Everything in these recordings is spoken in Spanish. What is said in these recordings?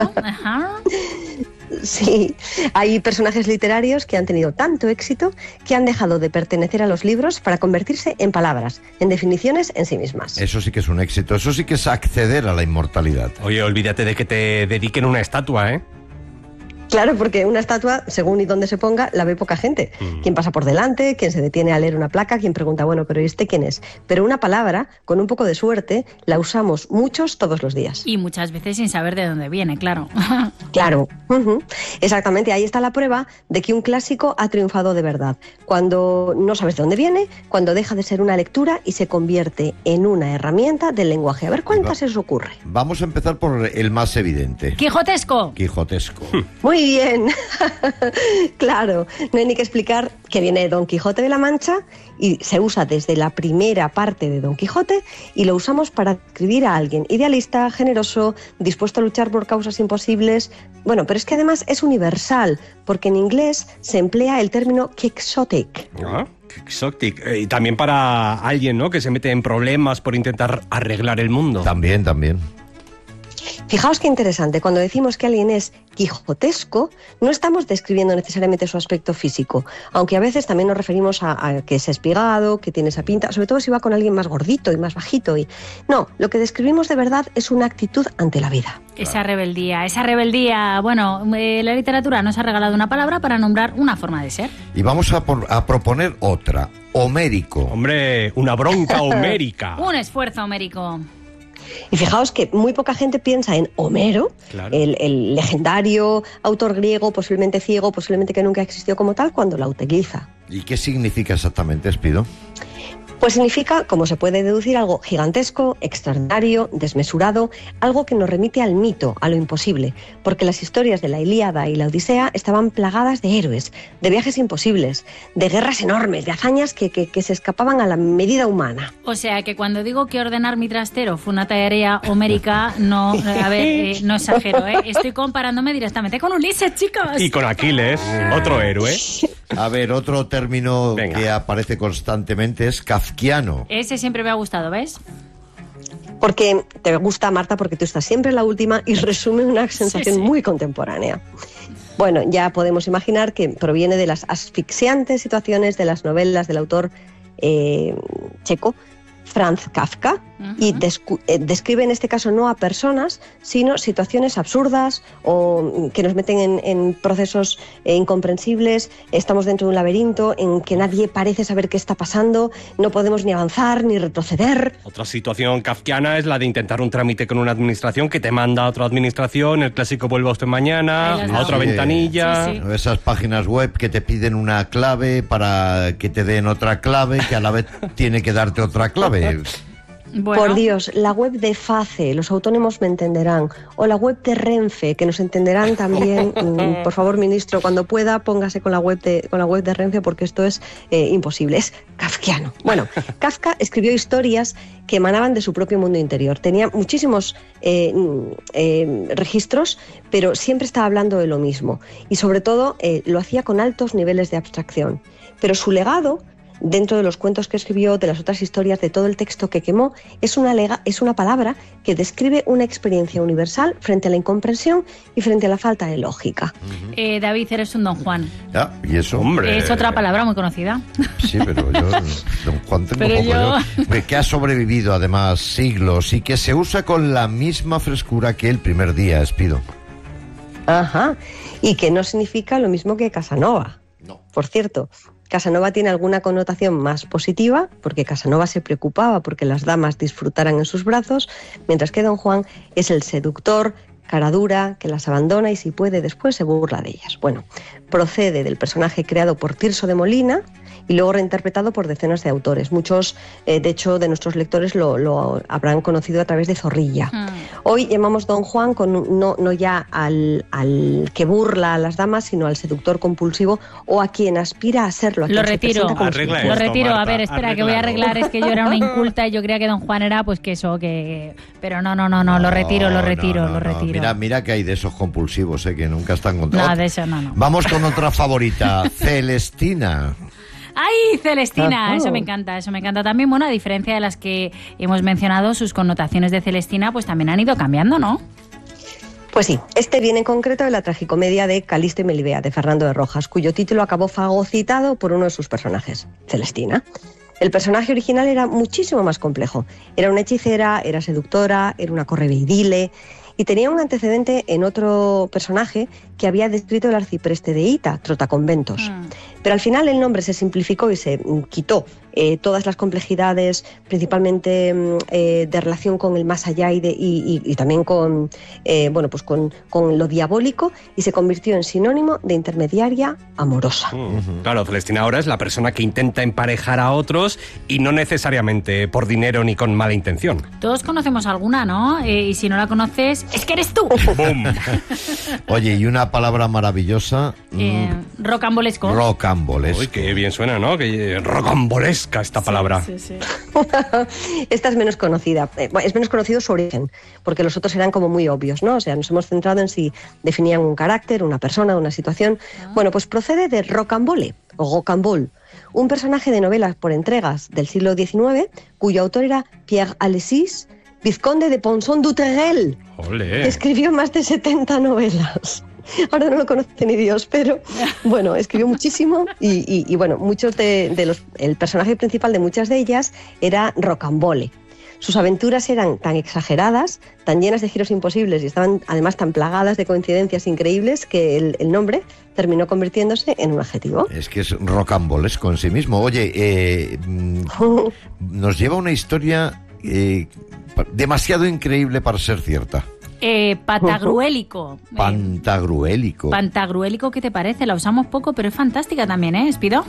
Ajá. Sí, hay personajes literarios que han tenido tanto éxito que han dejado de pertenecer a los libros para convertirse en palabras, en definiciones en sí mismas. Eso sí que es un éxito, eso sí que es acceder a la inmortalidad. Oye, olvídate de que te dediquen una estatua, ¿eh? Claro, porque una estatua, según y dónde se ponga, la ve poca gente. Quien pasa por delante, quien se detiene a leer una placa, quien pregunta, bueno, pero ¿y este quién es? Pero una palabra, con un poco de suerte, la usamos muchos todos los días. Y muchas veces sin saber de dónde viene, claro. Claro, exactamente. Ahí está la prueba de que un clásico ha triunfado de verdad. Cuando no sabes de dónde viene, cuando deja de ser una lectura y se convierte en una herramienta del lenguaje. A ver cuántas se os ocurre. Vamos a empezar por el más evidente. ¡Quijotesco! Quijotesco. Muy bien, claro, no hay ni que explicar que viene de Don Quijote de la Mancha y se usa desde la primera parte de Don Quijote y lo usamos para describir a alguien idealista, generoso, dispuesto a luchar por causas imposibles. Bueno, pero es que además es universal, porque en inglés se emplea el término quixotic. Ah, quixotic. Y también para alguien, ¿no?, que se mete en problemas por intentar arreglar el mundo. También. Fijaos qué interesante, cuando decimos que alguien es quijotesco, no estamos describiendo necesariamente su aspecto físico, aunque a veces también nos referimos a que es espigado, que tiene esa pinta, sobre todo si va con alguien más gordito y más bajito. No, lo que describimos de verdad es una actitud ante la vida. Esa rebeldía. Bueno, la literatura nos ha regalado una palabra para nombrar una forma de ser. Y vamos a proponer otra, homérico. Hombre, una bronca homérica. Un esfuerzo homérico. Y fijaos que muy poca gente piensa en Homero, claro, el legendario autor griego, posiblemente ciego, posiblemente que nunca existió como tal, cuando la utiliza. ¿Y qué significa exactamente, Espido? Pues significa, como se puede deducir, algo gigantesco, extraordinario, desmesurado, algo que nos remite al mito, a lo imposible, porque las historias de la Ilíada y la Odisea estaban plagadas de héroes, de viajes imposibles, de guerras enormes, de hazañas que se escapaban a la medida humana. O sea, que cuando digo que ordenar mi trastero fue una tarea homérica, no, no exagero, ¿eh? Estoy comparándome directamente con Ulises, chicos. Y con Aquiles, otro héroe. A ver, otro término Venga, que aparece constantemente es kafkiano. Ese siempre me ha gustado, ¿ves? Porque te gusta, Marta, porque tú estás siempre la última y resume una sensación muy contemporánea. Bueno, ya podemos imaginar que proviene de las asfixiantes situaciones de las novelas del autor checo Franz Kafka, y describe en este caso no a personas, sino situaciones absurdas o que nos meten en procesos incomprensibles. Estamos dentro de un laberinto en que nadie parece saber qué está pasando, no podemos ni avanzar ni retroceder. Otra situación kafkiana es la de intentar un trámite con una administración que te manda a otra administración, el clásico vuelva usted mañana, a otra ventanilla. Sí. Esas páginas web que te piden una clave para que te den otra clave, que a la vez tiene que darte otra clave. Bueno. Por Dios, la web de FACE, los autónomos me entenderán, o la web de Renfe, que nos entenderán también. Por favor, ministro, cuando pueda, póngase con la web de Renfe, porque esto es imposible, es kafkiano. Bueno, Kafka escribió historias que emanaban de su propio mundo interior. Tenía muchísimos registros, pero siempre estaba hablando de lo mismo. Y sobre todo, lo hacía con altos niveles de abstracción. Pero su legado, dentro de los cuentos que escribió, de las otras historias, de todo el texto que quemó, es una palabra que describe una experiencia universal frente a la incomprensión y frente a la falta de lógica. David, eres un Don Juan. Ah, ¿y eso? Hombre. Es otra palabra muy conocida. Sí, pero yo, Don Juan, tengo Pero poco yo. yo. Que ha sobrevivido además siglos y que se usa con la misma frescura que el primer día, Espido. Ajá. Y que no significa lo mismo que Casanova. No. Por cierto, Casanova tiene alguna connotación más positiva, porque Casanova se preocupaba porque las damas disfrutaran en sus brazos, mientras que Don Juan es el seductor, cara dura, que las abandona y si puede después se burla de ellas. Bueno, procede del personaje creado por Tirso de Molina y luego reinterpretado por decenas de autores. Muchos, de hecho, de nuestros lectores lo habrán conocido a través de Zorrilla. Hoy llamamos Don Juan no ya al que burla a las damas, sino al seductor compulsivo o a quien aspira a serlo. Lo retiro. Arregla Lo esto, retiro. Marta, A ver, espera, que voy a arreglar. Es que yo era una inculta y yo creía que Don Juan era, pues que eso, que... Pero no, lo retiro. Mira que hay de esos compulsivos, que nunca están contados. No, de eso no. Vamos con otra favorita, Celestina. ¡Ay, Celestina! Ajá. Eso me encanta también. Bueno, a diferencia de las que hemos mencionado, sus connotaciones de Celestina pues también han ido cambiando, ¿no? Pues sí, este viene en concreto de la tragicomedia de Calisto y Melibea, de Fernando de Rojas, cuyo título acabó fagocitado por uno de sus personajes, Celestina. El personaje original era muchísimo más complejo. Era una hechicera, era seductora, era una correveidile y tenía un antecedente en otro personaje que había descrito el arcipreste de Ita, Trotaconventos. Pero al final el nombre se simplificó y se quitó todas las complejidades, principalmente de relación con el más allá y también con, pues con lo diabólico, y se convirtió en sinónimo de intermediaria amorosa. Claro, Celestina ahora es la persona que intenta emparejar a otros y no necesariamente por dinero ni con mala intención. Todos conocemos alguna, ¿no? Y si no la conoces, es que eres tú. ¡Bum! Oye, y una palabra maravillosa. Rocambolesco. Rocambolesco. Uy, qué bien suena, ¿no? Que rocambolesca esta palabra. Sí. Esta es menos conocida. Es menos conocido su origen, porque los otros eran como muy obvios, ¿no? O sea, nos hemos centrado en si definían un carácter, una persona, una situación. Bueno, pues procede de rocambole, o rocambole, un personaje de novelas por entregas del siglo XIX, cuyo autor era Pierre Alexis, vizconde de Ponson-du-Terrel. ¡Olé! Escribió más de 70 novelas. Ahora no lo conoce ni Dios, pero bueno, escribió muchísimo y bueno, muchos el personaje principal de muchas de ellas era rocambole. Sus aventuras eran tan exageradas, tan llenas de giros imposibles y estaban además tan plagadas de coincidencias increíbles que el nombre terminó convirtiéndose en un adjetivo. Es que es rocambolesco en sí mismo. Oye, nos lleva una historia demasiado increíble para ser cierta. Patagruélico. Pantagruélico. Pantagruélico, ¿qué te parece? La usamos poco, pero es fantástica también, ¿eh, Espido?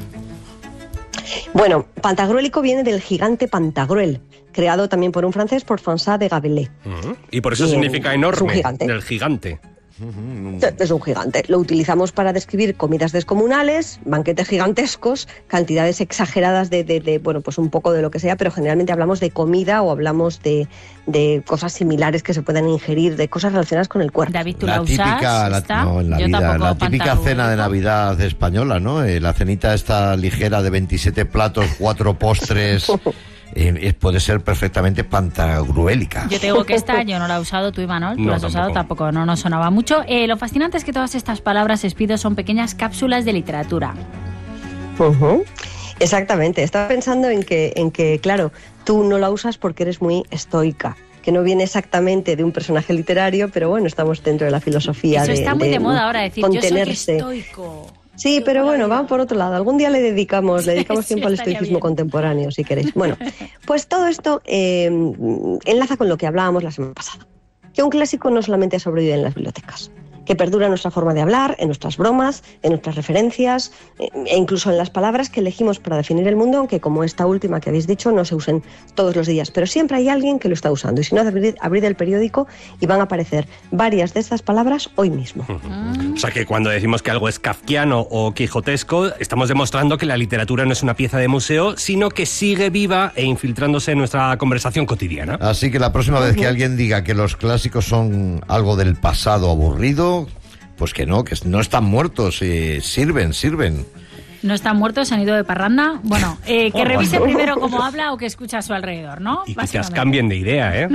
Bueno, Pantagruélico viene del gigante Pantagruel, creado también por un francés, por François de Rabelais. Y por eso significa enorme, es un gigante. del gigante. Es un gigante. Lo utilizamos para describir comidas descomunales, banquetes gigantescos, cantidades exageradas de pues un poco de lo que sea, pero generalmente hablamos de comida o hablamos de cosas similares que se puedan ingerir, de cosas relacionadas con el cuerpo. David, ¿tú La la típica, usas? la típica cena de Navidad española, ¿no? La cenita esta ligera de 27 platos, 4 postres. Puede ser perfectamente pantagruélica. Yo te digo que esta yo no la he usado, tú, Imanol, tú No, la has usado, tampoco no nos sonaba mucho. Lo fascinante es que todas estas palabras, Espido, son pequeñas cápsulas de literatura. Exactamente, estaba pensando en que, claro, tú no la usas porque eres muy estoica, que no viene exactamente de un personaje literario, pero bueno, estamos dentro de la filosofía. Eso está muy de moda ahora, decir contenerse. yo soy estoico. Sí, pero bueno, van por otro lado. Algún día le dedicamos tiempo al estoicismo contemporáneo, si queréis. Bueno, pues todo esto enlaza con lo que hablábamos la semana pasada. Que un clásico no solamente sobrevive en las bibliotecas, que perdura en nuestra forma de hablar, en nuestras bromas, en nuestras referencias e incluso en las palabras que elegimos para definir el mundo, aunque como esta última que habéis dicho no se usen todos los días, pero siempre hay alguien que lo está usando. Y si no, abrid el periódico y van a aparecer varias de estas palabras hoy mismo. O sea que cuando decimos que algo es kafkiano o quijotesco, estamos demostrando que la literatura no es una pieza de museo, sino que sigue viva e infiltrándose en nuestra conversación cotidiana. Así que la próxima vez que alguien diga que los clásicos son algo del pasado aburrido, pues que no están muertos, sirven. No están muertos, se han ido de parranda. Bueno, que revise primero cómo habla o que escucha a su alrededor, ¿no? Y quizás cambien de idea, ¿eh?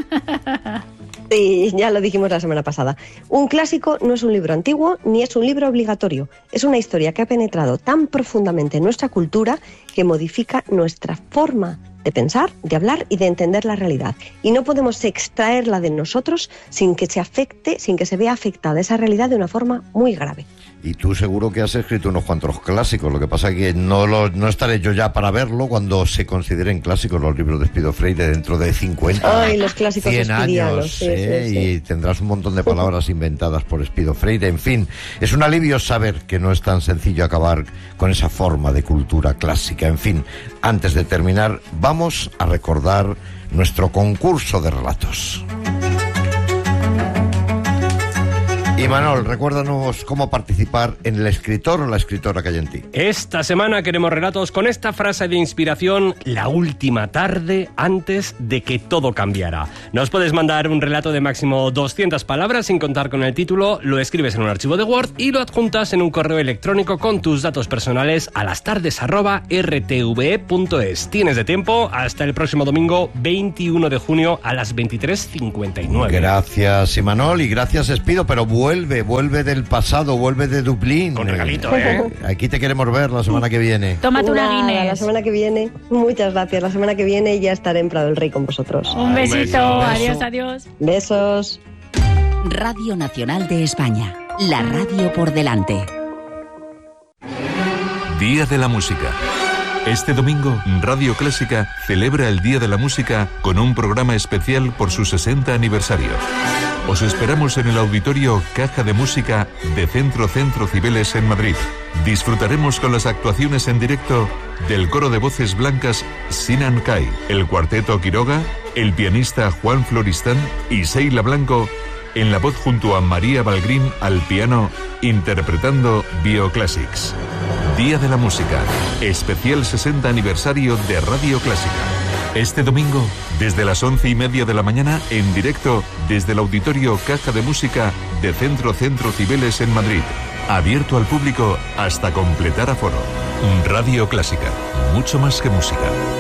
Sí, ya lo dijimos la semana pasada. Un clásico no es un libro antiguo ni es un libro obligatorio. Es una historia que ha penetrado tan profundamente en nuestra cultura que modifica nuestra forma de pensar, de hablar y de entender la realidad. Y no podemos extraerla de nosotros sin que se vea afectada esa realidad de una forma muy grave. Y tú seguro que has escrito unos cuantos clásicos, lo que pasa es que no estaré yo ya para verlo cuando se consideren clásicos los libros de Espido Freire dentro de 50, Ay, los clásicos 100 años, sí. Y tendrás un montón de palabras inventadas por Espido Freire. En fin, es un alivio saber que no es tan sencillo acabar con esa forma de cultura clásica. En fin, antes de terminar, vamos a recordar nuestro concurso de relatos. Y Manol, recuérdanos cómo participar en el escritor o la escritora que hay en ti. Esta semana queremos relatos con esta frase de inspiración: la última tarde antes de que todo cambiara. Nos puedes mandar un relato de máximo 200 palabras sin contar con el título, lo escribes en un archivo de Word y lo adjuntas en un correo electrónico con tus datos personales a lastardes@rtve.es. Tienes de tiempo hasta el próximo domingo 21 de junio a las 23:59. Gracias, Imanol, y gracias, Espido, pero vuelve del pasado, vuelve de Dublín. Con regalito, ¿eh? Aquí te queremos ver la semana que viene. Tómate una Nada, Guinness. la semana que viene, muchas gracias. La semana que viene ya estaré en Prado del Rey con vosotros. Un besito. beso. Adiós, adiós. Besos. Radio Nacional de España. La radio por delante. Día de la Música. Este domingo, Radio Clásica celebra el Día de la Música con un programa especial por su 60 aniversario. Os esperamos en el auditorio Caja de Música de Centro Cibeles en Madrid. Disfrutaremos con las actuaciones en directo del coro de voces blancas Sinan Kai, el cuarteto Quiroga, el pianista Juan Floristán y Seila Blanco en la voz junto a María Balgrín al piano, interpretando Bioclassics. Día de la Música, especial 60 aniversario de Radio Clásica. Este domingo, desde las 11:30 de la mañana, en directo desde el auditorio Caja de Música de Centro Cibeles en Madrid. Abierto al público hasta completar aforo. Radio Clásica, mucho más que música.